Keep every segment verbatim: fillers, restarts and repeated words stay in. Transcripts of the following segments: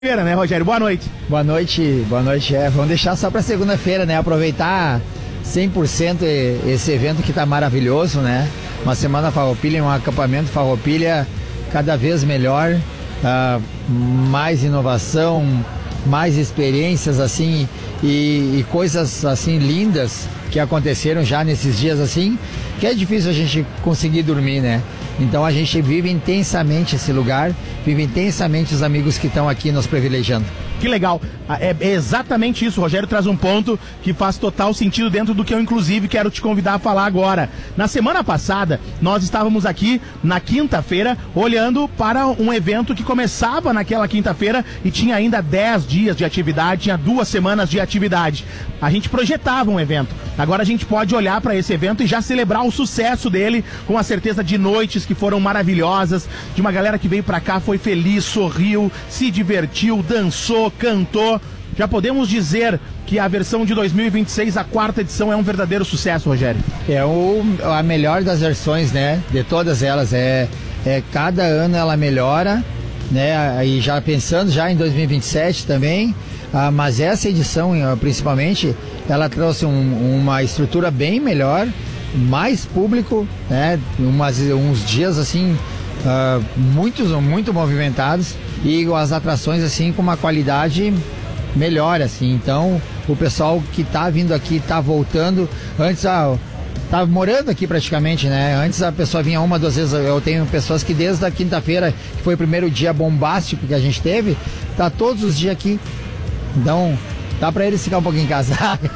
Feira, né, Rogério? Boa noite. Boa noite, boa noite. É, vamos deixar só para segunda-feira, né? Aproveitar cem por cento esse evento que tá maravilhoso, né? Uma semana Farroupilha, um acampamento Farroupilha cada vez melhor, uh, mais inovação, mais experiências assim e, e coisas assim lindas que aconteceram já nesses dias assim, que é difícil a gente conseguir dormir, né? Então a gente vive intensamente esse lugar, vive intensamente os amigos que estão aqui nos privilegiando. Que legal, é exatamente isso. O Rogério traz um ponto que faz total sentido dentro do que eu inclusive quero te convidar a falar agora. Na semana passada, nós estávamos aqui na quinta-feira olhando para um evento que começava naquela quinta-feira e tinha ainda dez dias de atividade, tinha duas semanas de atividade. A gente projetava um evento. Agora a gente pode olhar para esse evento e já celebrar o sucesso dele, com a certeza de noites que foram maravilhosas, de uma galera que veio para cá, foi feliz, sorriu, se divertiu, dançou, cantou. Já podemos dizer que a versão de dois mil e vinte e seis, a quarta edição, é um verdadeiro sucesso, Rogério. É o, a melhor das versões, né? De todas elas. É, é, cada ano ela melhora, né? E já pensando já em dois mil e vinte e sete também. Ah, mas essa edição, principalmente, ela trouxe um, uma estrutura bem melhor, mais público, né? Umas, uns dias assim, uh, muitos, muito movimentados e as atrações assim com uma qualidade melhor, assim. Então, o pessoal que tá vindo aqui, tá voltando. Antes, ah, tá morando aqui praticamente, né? Antes a pessoa vinha uma, duas vezes. Eu tenho pessoas que desde a quinta-feira, que foi o primeiro dia bombástico que a gente teve, tá todos os dias aqui. Então, dá pra eles ficar um pouquinho em casa.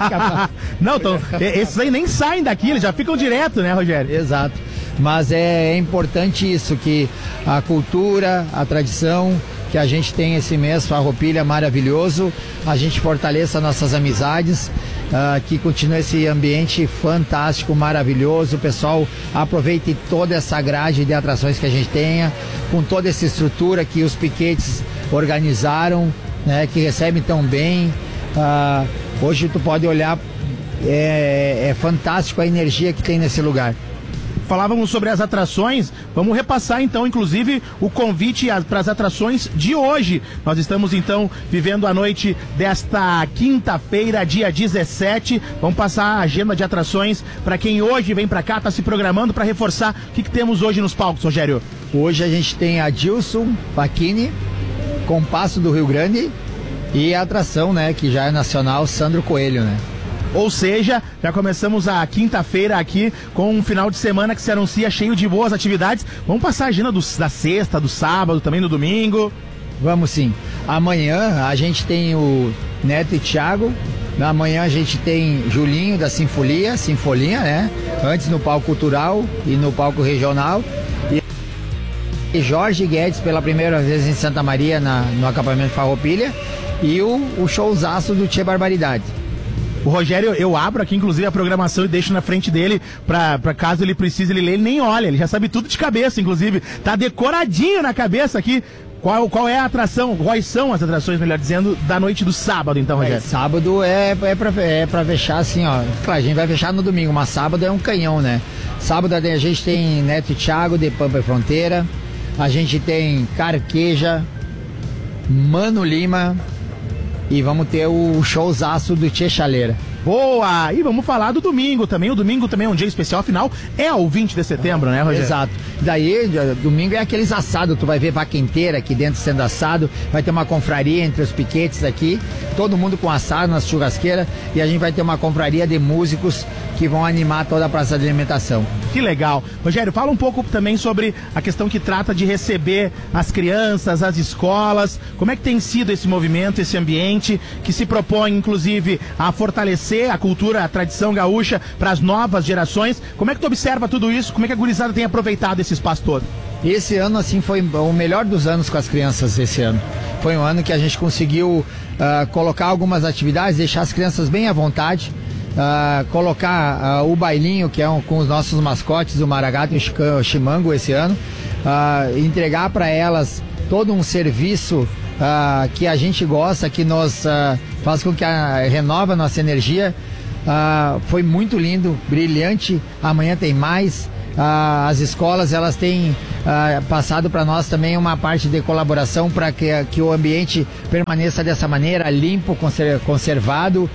Não, então, esses aí nem saem daqui, eles já ficam direto, né, Rogério? Exato. Mas é, é importante isso, que a cultura, a tradição, que a gente tem esse mês Farroupilha maravilhoso, a gente fortaleça nossas amizades, uh, que continue esse ambiente fantástico, maravilhoso, o pessoal aproveite toda essa grade de atrações que a gente tenha, com toda essa estrutura que os piquetes organizaram, né, que recebem tão bem. Uh, hoje tu pode olhar, é, é fantástico a energia que tem nesse lugar. Falávamos sobre as atrações, vamos repassar então inclusive o convite para as atrações de hoje. Nós estamos então vivendo a noite desta quinta-feira, dia dezessete. Vamos passar a agenda de atrações para quem hoje vem para cá, está se programando para reforçar. O que, que temos hoje nos palcos, Rogério? Hoje a gente tem a Dilson Facchini, Compasso do Rio Grande, e a atração, né, que já é nacional, Sandro Coelho, né? Ou seja, já começamos a quinta-feira aqui com um final de semana que se anuncia cheio de boas atividades. Vamos passar a agenda do, da sexta, do sábado, também no domingo. Vamos sim. Amanhã a gente tem o Neto e Thiago. Amanhã a gente tem Julinho da Sinfonia, Sinfonia, né? Antes no palco cultural e no palco regional. E Jorge Guedes pela primeira vez em Santa Maria na, no acampamento Farroupilha. E o, o showzaço do Tchê Barbaridade. O Rogério, eu abro aqui inclusive a programação e deixo na frente dele pra, pra caso ele precise, ele ler, ele nem olha, ele já sabe tudo de cabeça, inclusive. Tá decoradinho na cabeça aqui. Qual, qual é a atração, quais são as atrações, melhor dizendo, da noite do sábado, então, Rogério? É, sábado é, é, pra, é pra fechar assim, ó. Claro, a gente vai fechar no domingo, mas sábado é um canhão, né? Sábado a gente tem Neto e Thiago, de Pampa e Fronteira. A gente tem Carqueja, Mano Lima. E vamos ter o showzaço do Tchê Chaleira. Boa! E vamos falar do domingo também. O domingo também é um dia especial, afinal é o vinte de setembro, né, Rogério? Exato. Daí, domingo é aqueles assados, tu vai ver vaca inteira aqui dentro sendo assado, vai ter uma confraria entre os piquetes aqui, todo mundo com assado nas churrasqueiras, e a gente vai ter uma confraria de músicos que vão animar toda a praça de alimentação. Que legal. Rogério, fala um pouco também sobre a questão que trata de receber as crianças, as escolas. Como é que tem sido esse movimento, esse ambiente que se propõe, inclusive, a fortalecer a cultura, a tradição gaúcha para as novas gerações? Como é que tu observa tudo isso? Como é que a gurizada tem aproveitado esse espaço todo? Esse ano, assim, foi o melhor dos anos com as crianças esse ano. Foi um ano que a gente conseguiu uh, colocar algumas atividades, deixar as crianças bem à vontade. Uh, colocar uh, o bailinho, que é um, com os nossos mascotes, o Maragato e o Chimango esse ano, uh, entregar para elas todo um serviço uh, que a gente gosta, que nos uh, faz com que a, renova a nossa energia. Uh, foi muito lindo, brilhante. Amanhã tem mais. Uh, as escolas, elas têm uh, passado para nós também uma parte de colaboração para que, que o ambiente permaneça dessa maneira, limpo, conser, conservado.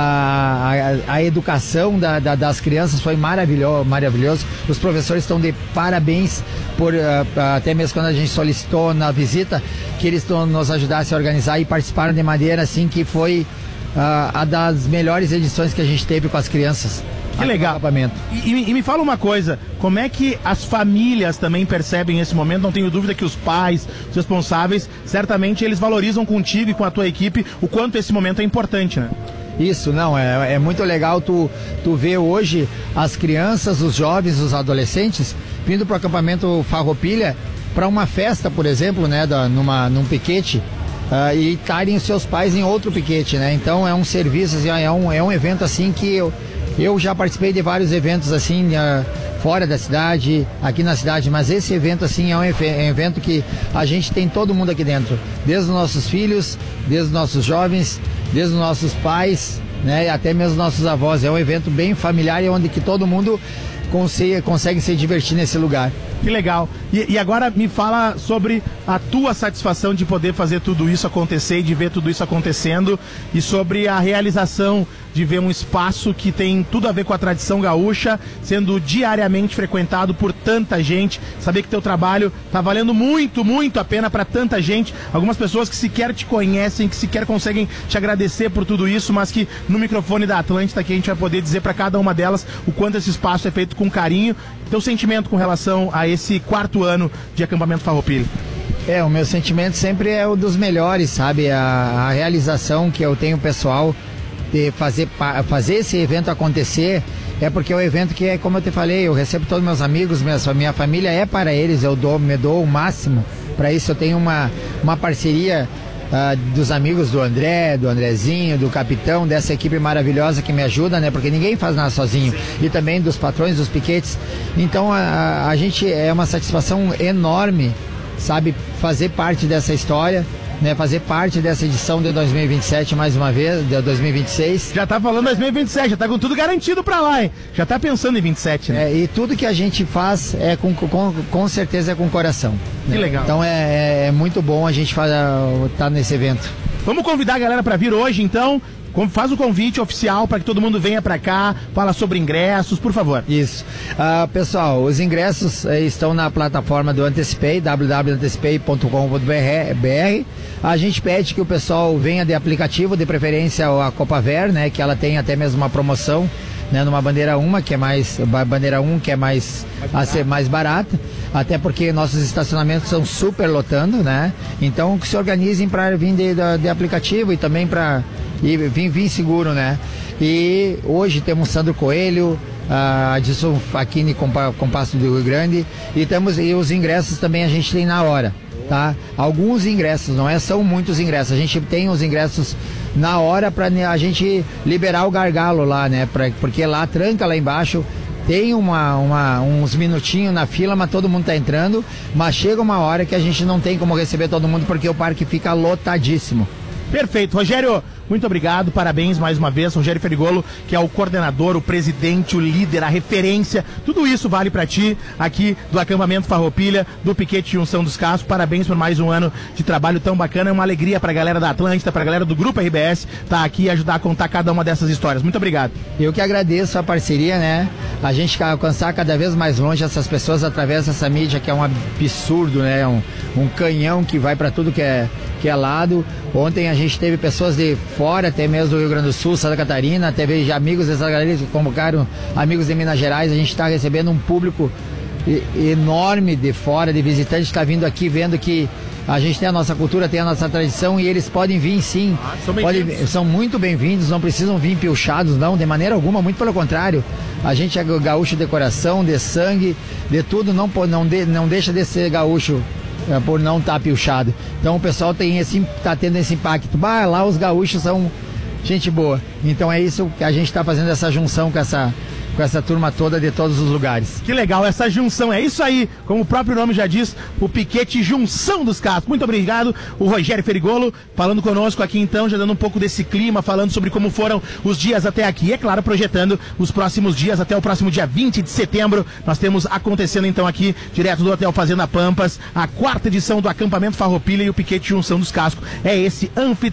A, a, a educação da, da, das crianças foi maravilhoso, maravilhoso. Os professores estão de parabéns por, uh, até mesmo quando a gente solicitou na visita, que eles nos ajudassem a organizar e participaram de maneira assim que foi uh, a das melhores edições que a gente teve com as crianças. Que legal. E, e, e me fala uma coisa, como é que as famílias também percebem esse momento? Não tenho dúvida que os pais, os responsáveis, certamente eles valorizam contigo e com a tua equipe o quanto esse momento é importante, né? Isso, não, é, é muito legal tu, tu ver hoje as crianças, os jovens, os adolescentes vindo para o acampamento Farroupilha para uma festa, por exemplo, né, da, numa, num piquete. Uh, e estarem os seus pais em outro piquete, né? Então é um serviço, assim, é, um, é um evento assim que eu, eu já participei de vários eventos assim, uh, fora da cidade, aqui na cidade, mas esse evento assim é um, é um evento que a gente tem todo mundo aqui dentro, desde os nossos filhos, desde os nossos jovens, desde os nossos pais, né? Até mesmo os nossos avós. É um evento bem familiar e onde que todo mundo consegue, consegue se divertir nesse lugar. Que legal. E, e agora me fala sobre a tua satisfação de poder fazer tudo isso acontecer e de ver tudo isso acontecendo, e sobre a realização de ver um espaço que tem tudo a ver com a tradição gaúcha sendo diariamente frequentado por tanta gente. Saber que teu trabalho tá valendo muito, muito a pena para tanta gente. Algumas pessoas que sequer te conhecem, que sequer conseguem te agradecer por tudo isso, mas que no microfone da Atlântida aqui a gente vai poder dizer para cada uma delas o quanto esse espaço é feito com carinho. Teu sentimento com relação a esse quarto ano de acampamento Farroupilha? É, o meu sentimento sempre é o dos melhores, sabe? A, a realização que eu tenho pessoal de fazer, fazer esse evento acontecer, é porque é um evento que é, como eu te falei, eu recebo todos meus amigos, minha, minha família é para eles, eu dou, me dou o máximo. Para isso eu tenho uma, uma parceria uh, dos amigos do André, do Andrezinho, do capitão, dessa equipe maravilhosa que me ajuda, né? Porque ninguém faz nada sozinho. E também dos patrões, dos piquetes. Então a, a gente é uma satisfação enorme, sabe, fazer parte dessa história, né, fazer parte dessa edição de dois mil e vinte e sete mais uma vez, de dois mil e vinte e seis. Já tá falando dois mil e vinte e sete, já tá com tudo garantido pra lá, hein? Já tá pensando em vinte e sete, né? É, e tudo que a gente faz é com, com, com certeza é com o coração. Que né? legal. Então é, é muito bom a gente estar tá nesse evento. Vamos convidar a galera pra vir hoje, então. Faz o convite oficial para que todo mundo venha para cá, fala sobre ingressos, por favor. Isso. Uh, pessoal, os ingressos eh, estão na plataforma do Antecipei, w w w ponto antecipei ponto com ponto b r. A gente pede que o pessoal venha de aplicativo, de preferência a Copaver, né, que ela tem até mesmo uma promoção, né, numa bandeira uma, que é mais bandeira um, que é mais a ser mais barata, até porque nossos estacionamentos são super lotando, né? Então que se organizem para vir de, de, de aplicativo e também para e vim, vim seguro, né? E hoje temos Sandro Coelho, a Adilson Facchini com Compasso do Rio Grande, e temos e os ingressos também a gente tem na hora, tá? Alguns ingressos, não é, são muitos ingressos. A gente tem os ingressos na hora para a gente liberar o gargalo lá, né? Pra, porque lá tranca lá embaixo. Tem uma, uma, uns minutinhos na fila, mas todo mundo tá entrando, mas chega uma hora que a gente não tem como receber todo mundo porque o parque fica lotadíssimo. Perfeito, Rogério, muito obrigado, parabéns mais uma vez, Rogério Ferigolo, que é o coordenador, o presidente, o líder, a referência, tudo isso vale pra ti, aqui do acampamento Farroupilha, do Piquete Junção dos Carros. Parabéns por mais um ano de trabalho tão bacana, é uma alegria pra galera da Atlântida, pra galera do Grupo R B S, tá aqui e ajudar a contar cada uma dessas histórias. Muito obrigado. Eu que agradeço a parceria, né, a gente alcançar cada vez mais longe essas pessoas através dessa mídia que é um absurdo, né, um, um canhão que vai pra tudo que é, que é lado. Ontem a gente teve pessoas de fora, até mesmo do Rio Grande do Sul, Santa Catarina, teve amigos dessa galera que convocaram amigos de Minas Gerais. A gente está recebendo um público enorme de fora, de visitantes que está vindo aqui vendo que a gente tem a nossa cultura, tem a nossa tradição e eles podem vir sim. Ah, são, podem, são muito bem-vindos, não precisam vir piochados não, de maneira alguma, muito pelo contrário. A gente é gaúcho de coração, de sangue, de tudo, não, não, de, não deixa de ser gaúcho é, por não estar tá piochado. Então o pessoal tem esse, tá tendo esse impacto. Bah, lá os gaúchos são gente boa. Então é isso que a gente está fazendo, essa junção com essa, com essa turma toda de todos os lugares. Que legal, essa junção, é isso aí, como o próprio nome já diz, o piquete Junção dos Cascos. Muito obrigado, o Rogério Ferigolo, falando conosco aqui então, já dando um pouco desse clima, falando sobre como foram os dias até aqui, e é claro, projetando os próximos dias, até o próximo dia vinte de setembro, nós temos acontecendo então aqui, direto do Hotel Fazenda Pampas, a quarta edição do acampamento Farroupilha e o piquete Junção dos Cascos. É esse anfitrião